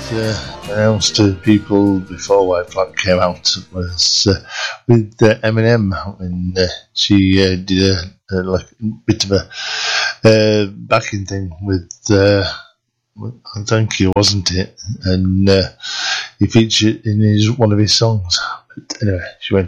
announced to people before White Flag came out was with Eminem when she did a bit of a backing thing with Thank You, wasn't it? And he featured in one of his songs. But anyway, she went